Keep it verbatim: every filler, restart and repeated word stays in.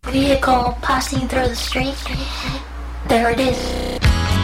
vehicle passing through the street. There it is.